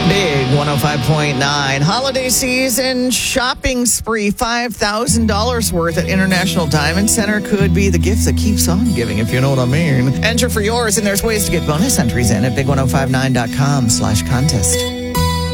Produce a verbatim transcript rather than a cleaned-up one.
Big one oh five point nine. Holiday season shopping spree. five thousand dollars worth at International Diamond Center could be the gift that keeps on giving, if you know what I mean. Enter for yours, and there's ways to get bonus entries in at big ten fifty-nine dot com slash contest.